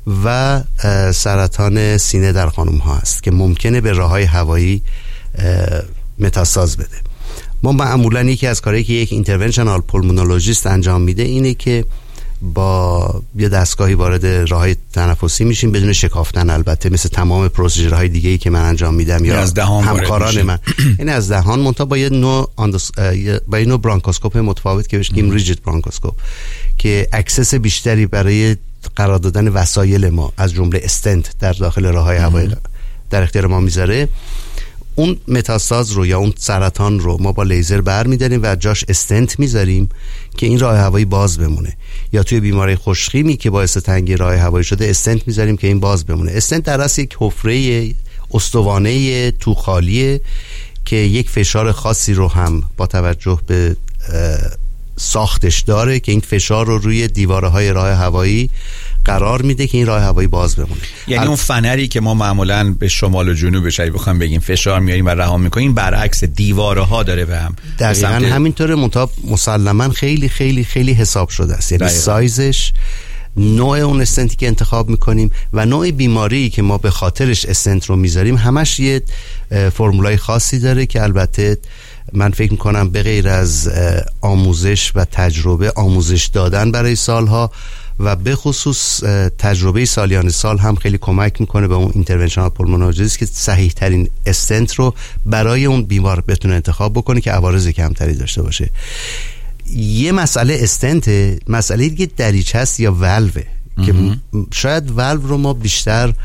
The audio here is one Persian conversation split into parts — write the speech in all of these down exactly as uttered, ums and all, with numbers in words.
و سرطان سینه در خانم ها است که ممکنه به راههای هوایی متاستاز بده. ما معمولا یکی از کارهایی که یک اینترونشنال پولمونولوژیست انجام میده اینه که با یه دستگاهی وارد راههای تنفسی میشیم بدون شکافتن، البته مثل تمام پروسیجرهای دیگه‌ای که من انجام میدم یا همکاران من، این از دهان منتها با یه نوع آندوس... با یه نوع برانکوسکوپ متفاوت که بهش میگیم ریجید برانکوسکوپ که اکسس بیشتری برای قرار دادن وسایل ما از جمله استنت در داخل راههای هوایی در اختیار ما میذاره. اون متاستاز رو یا اون سرطان رو ما با لیزر برمی‌داریم و جاش استنت میذاریم که این راه هوایی باز بمونه، یا توی بیماری خوشخیمی که باعث تنگی راه هوایی شده استنت میذاریم که این باز بمونه. استنت در اصل یک حفره استوانه تو خالیه که یک فشار خاصی رو هم با توجه به ساختش داره که این فشار رو روی دیوارهای راه هوایی قرار میده که این راه هوایی باز بمونه. یعنی اون فنری که ما معمولا به شمال و جنوب شهر بخوام بگیم فشار میاریم و رها میکنیم، برعکس دیوارها داره به هم دقیقاً سمت... همینطوره. منتها مسلماً خیلی خیلی خیلی حساب شده است، یعنی سایزش، نوع اون استنتی که انتخاب میکنیم و نوع بیماری که ما به خاطرش استنت رو میذاریم همش یه فرمولای خاصی داره که البته من فکر میکنم به غیر از آموزش و تجربه، آموزش دادن برای سالها و به خصوص تجربه سالیان سال هم خیلی کمک میکنه به اون اینترونشنال پولمونولوژیست که صحیح ترین استنت رو برای اون بیمار بتونه انتخاب بکنه که عوارض کمتری داشته باشه. یه مسئله استنت، مسئله دیگه دریچه است یا والوه که شاید والو رو ما بیشتر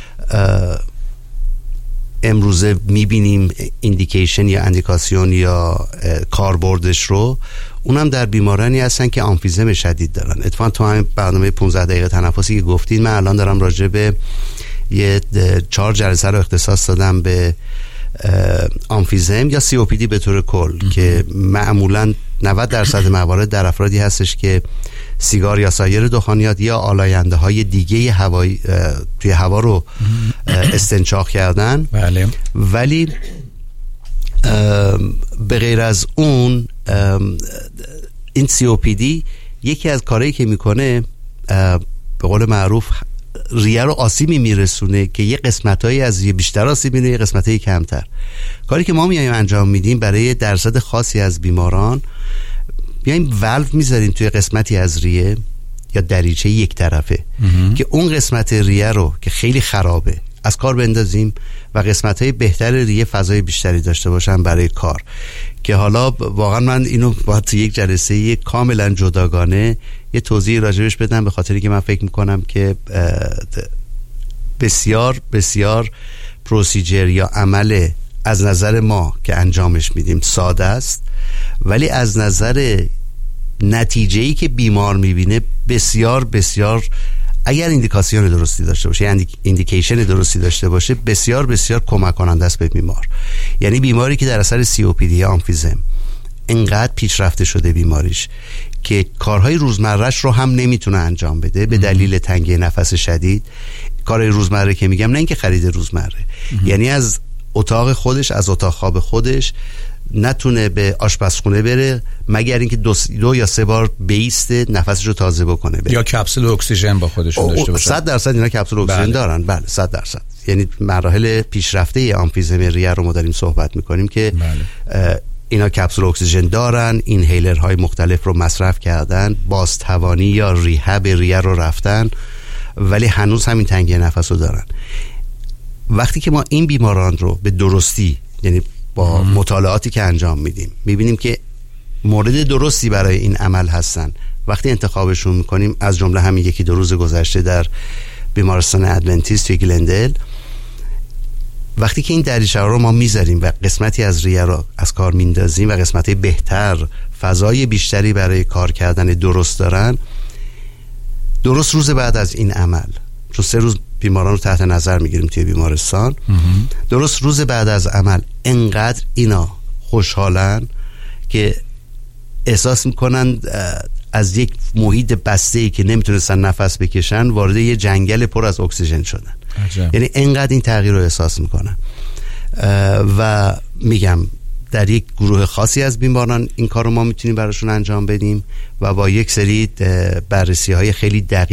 امروزه میبینیم ایندیکیشن یا اندیکاسیون یا کاربردش رو، اونم در بیمارانی هستن که آمفیزم شدید دارن. اتفاقا تو همین برنامه پانزده دقیقه تنفسی که گفتین من الان دارم راجع به یه چهار جلسه رو اختصاص دادم به آمفیزم یا سی او پی دی به طور کل که معمولا نود درصد موارد در افرادی هستش که سیگار یا سایر دخانیات یا آلاینده های دیگه هوایی توی هوا رو استنشاق کردن. بله. ولی به غیر از اون این سی او پی دی یکی از کارهایی که میکنه به قول معروف ریه رو آسیبی میرسونه که یه قسمتایی از ریه بیشتر آسیب میبینه، یه قسمتایی کمتر. کاری که ما میایم انجام میدیم برای درصد خاصی از بیماران، بیایم والو میذاریم توی قسمتی از ریه یا دریچه یک طرفه که اون قسمت ریه رو که خیلی خرابه از کار بندازیم و قسمت‌های بهتر ریه فضای بیشتری داشته باشن برای کار. که حالا واقعا من اینو باید تو یک جلسه کاملا جداگانه یه توضیح راجبش بدم، به خاطری که من فکر میکنم که بسیار بسیار پروسیجر یا عمل از نظر ما که انجامش میدیم ساده است، ولی از نظر نتیجه‌ای که بیمار میبینه بسیار بسیار، اگر ایندیکاسیون درستی داشته باشه، یعنی ایندیکیشن درستی داشته باشه، بسیار بسیار کمک کننده است به بیمار. یعنی بیماری که در اثر سی او پی دی یا آمفیزم انقدر پیشرفته شده بیماریش که کارهای روزمرهش رو هم نمیتونه انجام بده به دلیل تنگی نفس شدید. کارهای روزمره که میگم نه اینکه خرید روزمره، یعنی از اتاق خودش، از اتاق خواب خودش نتونه به آشپزخونه بره مگر اینکه دو, دو یا سه بار بیسته نفسش رو تازه بکنه بره. یا کپسول اکسیژن با خودشون داشته باشه. صد درصد اینا کپسول اکسیژن بله. دارن. بله صد درصد. یعنی مراحل پیشرفته آمفیزم ریه رو ما داریم صحبت میکنیم که بله. اینا کپسول اکسیژن دارن، اینهیلرهای مختلف رو مصرف کردن، بازتوانی یا ریهب ریه رو رفتن، ولی هنوز همین تنگی نفس رو دارن. وقتی که ما این بیماران رو به درستی، یعنی با مطالعاتی که انجام میدیم میبینیم که مورد درستی برای این عمل هستن، وقتی انتخابشون میکنیم، از جمله همین یکی دو روز گذشته در بیمارستان ادونتیست توی گلندل، وقتی که این دریچه رو ما میذاریم و قسمتی از ریه رو از کار میندازیم و قسمتی بهتر، فضای بیشتری برای کار کردن درست دارن، درست روز بعد از این عمل، چون سه روز بیماران رو تحت نظر میگیریم توی بیمارستان، درست روز بعد از عمل انقدر اینا خوشحالن که احساس میکنن از یک محیط بسته‌ای که نمیتونستن نفس بکشن وارد یه جنگل پر از اکسیژن شدن. عجب. یعنی انقدر این تغییر رو احساس میکنن و میگم در یک گروه خاصی از بیماران این کار رو ما میتونیم براشون انجام بدیم و با یک سری بررسی های خیلی دقیق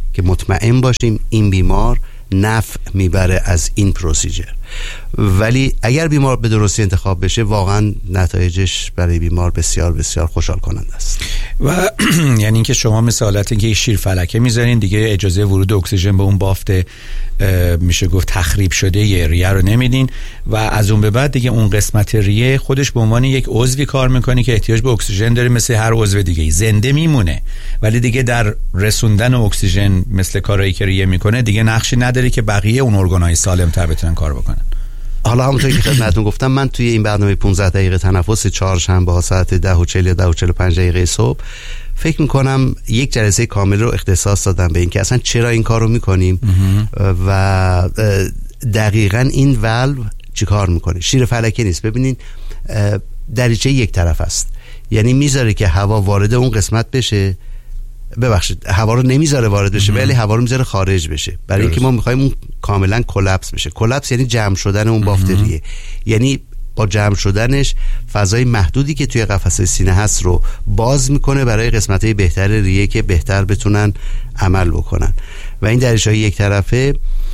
که مطمئن باشیم این بیمار نفع میبره از این پروسیجر. ولی اگر بیمار به درستی انتخاب بشه واقعا نتایجش برای بیمار بسیار بسیار خوشحال کننده است. و یعنی اینکه شما مثالت اینکه شیر فلکه میذارین دیگه اجازه ورود اکسیژن به اون بافت میشه گفت تخریب شده یه ریه رو نمیدین و از اون به بعد دیگه اون قسمت ریه خودش به عنوان یک عضوی کار میکنه که احتیاج به اکسیژن داره، مثل هر عضو دیگه زنده میمونه، ولی دیگه در رسوندن اکسیژن مثل کارهایی که ریه میکنه دیگه نقشی نداره که بقیه اون ارگانهای سالم‌تر بتونن کار بکنن. حالا همونطور که خدمتتون گفتم من توی این برنامه پانزده دقیقه تنفس چهارشنبه ها ساعت ده و چهل یا ده و چهل و پنج دقیقه صبح فکر میکنم یک جلسه کامل رو اختصاص دادم به این که اصلا چرا این کار رو میکنیم و دقیقاً این والو چی کار میکنه. شیر فلکه نیست، ببینین دریچه یک طرف است، یعنی میذاره که هوا وارد اون قسمت بشه، ببخشید هوا رو نمیذاره وارد بشه ولی هوا رو میذاره خارج بشه، برای اینکه ما میخوایم اون کاملا کلاپس بشه. کلاپس یعنی جمع شدن اون بافت ریه، یعنی با جمع شدنش فضای محدودی که توی قفسه سینه هست رو باز میکنه برای قسمت‌های بهتر ریه که بهتر بتونن عمل بکنن. و این دریچه‌های یک طرفه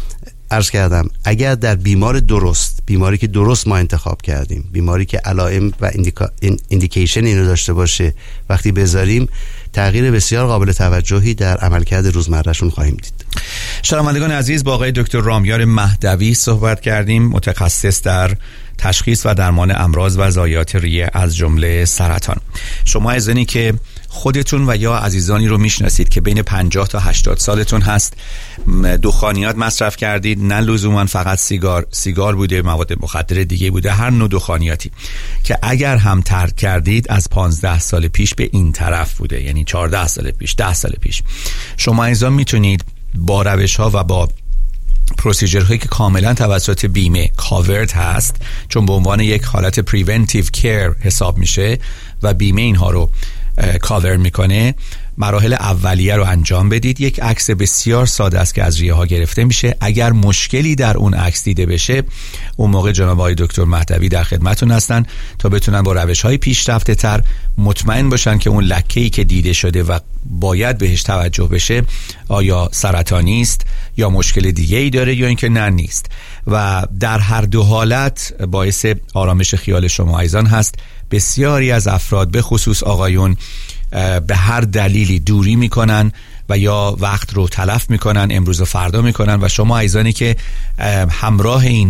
عرض کردم اگر در بیمار درست، بیماری که درست ما انتخاب کردیم، بیماری که علائم و ایندیکا... ایندیکیشن اینو داشته باشه، وقتی بذاریم تغییر بسیار قابل توجهی در عملکرد روزمرهشون خواهیم دید. شنوندگان عزیز، با آقای دکتر رامیار مهدوی صحبت کردیم، متخصص در تشخیص و درمان امراض و ضایعات ریه از جمله سرطان. شما عزیزانی که خودتون و یا عزیزانی رو میشناسید که بین پنجاه تا هشتاد سالتون هست، دخانیات مصرف کردید، نه لزوما فقط سیگار، سیگار بوده، مواد مخدر دیگه بوده، هر نوع دخانیاتی که اگر هم ترک کردید از پانزده سال پیش به این طرف بوده، یعنی چهارده سال پیش، ده سال پیش، شما عزیزان میتونید با روش ها و با پروسیجرهایی که کاملا توسط بیمه کاورد هست، چون به عنوان یک حالت پریونتیو کیر حساب میشه و بیمه اینها رو کاور میکنه، مراحل اولیه رو انجام بدید. یک عکس بسیار ساده است که از ریه ها گرفته میشه. اگر مشکلی در اون عکس دیده بشه، اون موقع جناب آقای دکتر مهدوی در خدمتتون هستن تا بتونن با روش های پیشرفته تر مطمئن باشن که اون لکه‌ای که دیده شده و باید بهش توجه بشه آیا سرطانی است یا مشکل دیگه ای داره یا اینکه نه نیست. و در هر دو حالت باعث آرامش خیال شما عزیزان هست. بسیاری از افراد به خصوص آقایون به هر دلیلی دوری میکنن و یا وقت رو تلف میکنن، امروز و فردا میکنن، و شما عزیزانی که همراه این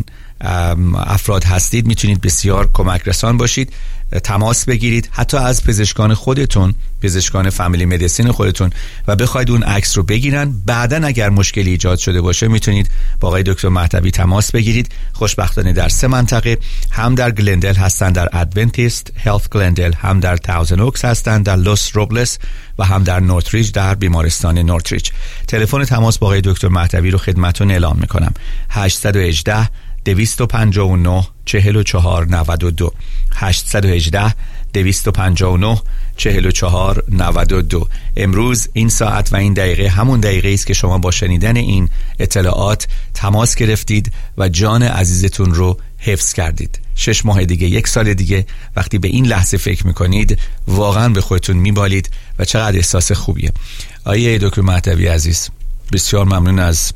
افراد هستید میتونید بسیار کمک رسان باشید. تماس بگیرید حتی از پزشکان خودتون، پزشکان فامیلی مدیسین خودتون، و بخواید اون عکس رو بگیرن. بعدن اگر مشکلی ایجاد شده باشه میتونید با آقای دکتر مهدوی تماس بگیرید. خوشبختانه در سه منطقه، هم در گلندل هستن در ادونتیست هلت گلندل، هم در تاوزن اوکس هستن در لوس روبلس و هم در نورتریج در بیمارستان نورتریج. تلفن تماس با آقای دکتر مهدوی رو خدمتتون اعلام میکنم: هشت یک هشت دویست و پنجاه و نه چهل و چهار نود و دو هشت یک هشت دویست و پنجاه و نه چهل و چهار نود و دو. امروز این ساعت و این دقیقه همون دقیقه است که شما با شنیدن این اطلاعات تماس گرفتید و جان عزیزتون رو حفظ کردید. شش ماه دیگه، یک سال دیگه، وقتی به این لحظه فکر میکنید واقعا به خودتون میبالید و چقدر احساس خوبیه. آیه دکتر مهدوی عزیز، بسیار ممنون از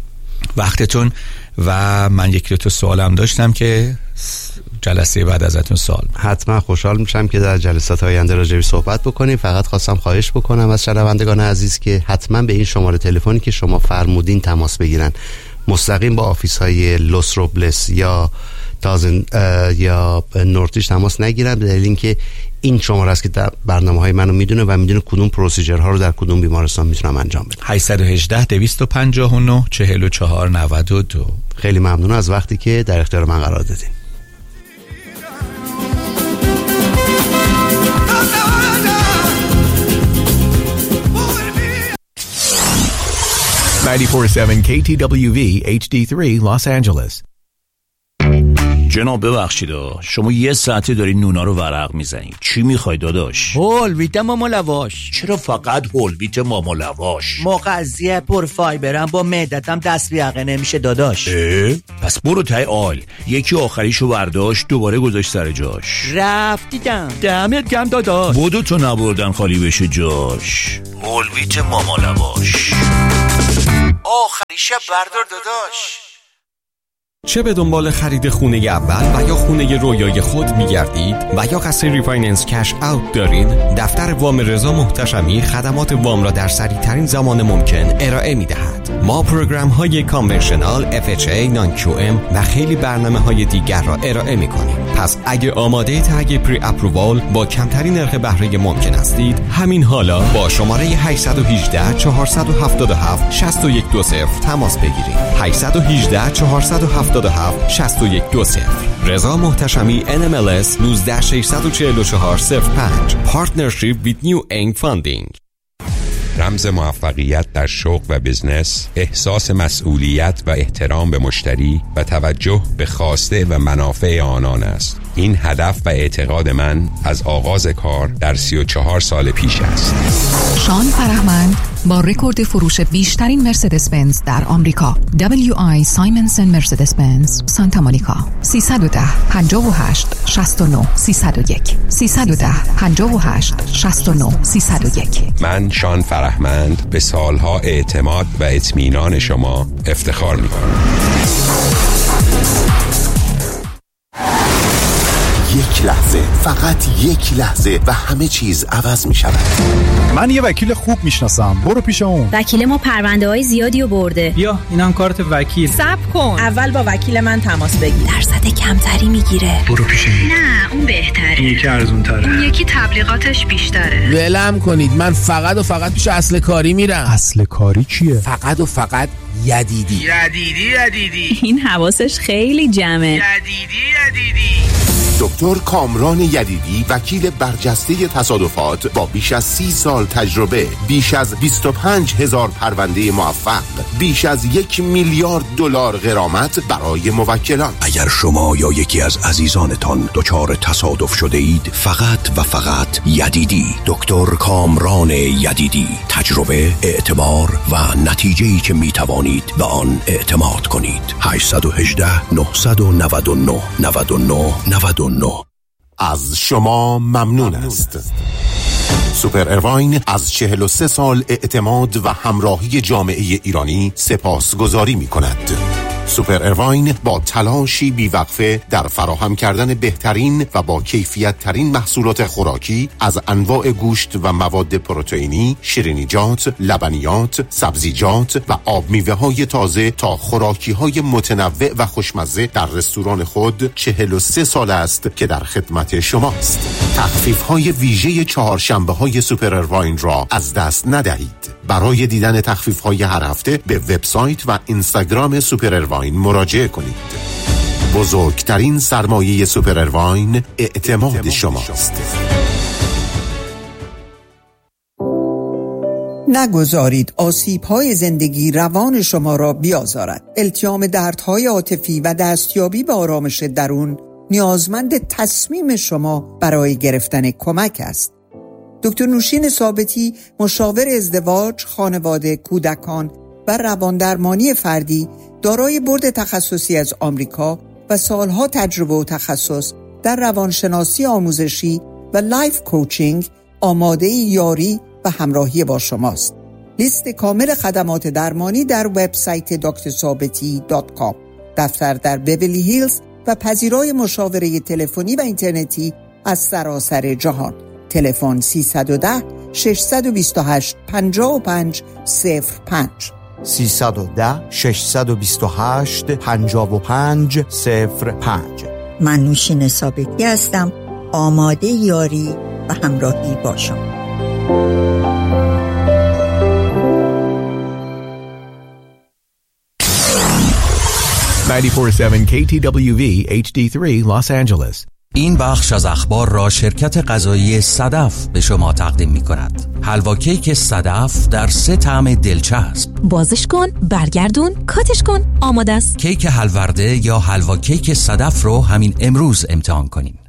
وقتتون و من یک دو تا سوالم داشتم که جلسه بعد ازتون سوال. حتما خوشحال میشم که در جلسات آینده راجع به صحبت بکنیم. فقط خواستم خواهش بکنم از شنوندگان عزیز که حتما به این شماره تلفنی که شما فرمودین تماس بگیرن، مستقیم با آفیس های لوس روبلس یا تازن یا نورتریج تماس نگیرن، به دلیل اینکه این شماره است که در برنامه های منو میدونه و میدونه کدوم پروسیجرها رو در کدوم بیمارستان میتونم انجام بدم. هشت یک هشت دویست و پنجاه و نه چهل و چهار نود و دو. خیلی ممنون از وقتی که در اختیار من قرار دادین. نود و چهار ممیز هفت کی تی دبلیو وی اچ دی سه Los Angeles. جناب ببخشید، شما یه ساعته داری نونا رو ورق میزنید. چی میخوای داداش؟ هول ویت ماما لواش. چرا فقط هول ویت ماما لواش؟ مغذیه پر فایبرم، با معدتم دست بیاقه نمیشه داداش. اه؟ پس برو تای آل، یکی آخریشو برداشت دوباره گذاشت سر جاش. رفت دیدم. دمت گرم داداش. بودو تو نبردن خالی بشه جاش. هولویت ماما لواش. آخری شب بردار داداش. چه به دنبال خرید خونه اول و یا خونه رویای خود می‌گردید و یا قصد ریفایننس کش اوت دارید، دفتر وام رضا محتشمی خدمات وام را در سریع‌ترین زمان ممکن ارائه می‌دهد. ما پروگرام‌های کانونشنال، اف اچ ای، نان کیو ام و خیلی برنامه‌های دیگر را ارائه می‌کنیم. پس اگه آماده تگ پری اپرووال با کمترین نرخ بهره ممکن هستید، همین حالا با شماره هشت یک هشت چهار هفت هفت شش یک دو صفر تماس بگیرید. هشت یک هشت چهار هفت هفت شش یک دو صفر. رضا محتشمی ان ام ال اس یک نه شش چهار چهار صفر پنج. Partnership with New Eng Funding. رمز موفقیت در شغل و بزنس، احساس مسئولیت و احترام به مشتری و توجه به خواسته و منافع آنان است. این هدف و اعتقاد من از آغاز کار در سی و چهار سال پیش است. شان فرهمند با رکورد فروش بیشترین مرسدس بنز در آمریکا، دبلیو آی سایمنسن مرسدس بنز سانتا مونیکا. سیصد و ده پنجاه و هشت شصت و نه سیصد و یک سیصد و ده پنجاه و هشت شصت و نه سیصد و یک. من شان فرهمند به سالها اعتماد و اطمینان شما افتخار می‌کنم. یک لحظه، فقط یک لحظه و همه چیز عوض می شود. من یه وکیل خوب میشناسم، برو پیش اون. وکیل ما پرونده های زیادی رو برده. بیا اینم کارت وکیل. صبر کن، اول با وکیل من تماس بگیر. درصد کمتری میگیره. برو پیش این. نه اون بهتره. این یکی ارزون تره. اون یکی تبلیغاتش بیشتره. ولم کنید، من فقط و فقط پیش اصل کاری میرم. اصل کاری چیه؟ فقط و فقط یدیدی. یدیدی یدیدی. این حواسش خیلی جمعه. یدیدی یدیدی. دکتر کامران یدیدی، وکیل برجسته تصادفات با بیش از سی سال تجربه، بیش از بیست و پنج هزار پرونده موفق، بیش از یک میلیارد دلار غرامت برای موکلان. اگر شما یا یکی از عزیزانتان دچار تصادف شده اید، فقط و فقط یدیدی، دکتر کامران یدیدی، تجربه، اعتبار و نتیجه‌ای که می توانید به آن اعتماد کنید. هشت یک هشت نه نه نه نه نه نه نه. از شما ممنون است. سوپر ارواین از چهل و سه سال اعتماد و همراهی جامعه ایرانی سپاسگزاری می کند. سوپر ارواین با تلاشی بیوقفه در فراهم کردن بهترین و با کیفیت ترین محصولات خوراکی از انواع گوشت و مواد پروتئینی، شیرینیجات، لبنیات، سبزیجات و آب میوه های تازه تا خوراکی های متنوع و خوشمزه در رستوران خود چهل و سه سال است که در خدمت شماست. تخفیف های ویژه چهارشنبه های سوپر ارواین را از دست ندهید. برای دیدن تخفیف های هر هفته به وبسایت و اینستاگرام سوپر ارواین مراجعه کنید. بزرگترین سرمایه سوپر ارواین اعتماد شماست. نگذارید آسیب‌های زندگی روان شما را بیازارد. التیام دردهای عاطفی و دستیابی به آرامش درون نیازمند تصمیم شما برای گرفتن کمک است. دکتر نوشین ثابتی، مشاور ازدواج، خانواده، کودکان و رواندرمانی فردی، دارای برد تخصصی از آمریکا و سالها تجربه و تخصص در روانشناسی آموزشی و لایف کوچینگ، آماده یاری و همراهی با شماست. لیست کامل خدمات درمانی در وبسایت دکتر ثابتی دات کام. دفتر در بیولی هیلز و پذیرای مشاوره تلفنی و اینترنتی از سراسر جهان. تلفن سیصد و ده ششصد و بیست و هشت پنجاه و پنج صفر پنج سیصد و ده ششصد و بیست و هشت پنجاه و پنج صفر پنج. من نوشین ثابتی هستم، آماده یاری و همراهی با شما. نود و چهار ممیز هفت کی تی دبلیو وی اچ دی سه Los Angeles. این بخش از اخبار را شرکت غذایی صدف به شما تقدیم می کند. حلوا کیک صدف در سه طعم دلچسب. بازش کن، برگردون، کاتش کن، آماده است. کیک حلورده یا حلوا کیک صدف رو همین امروز امتحان کنیم.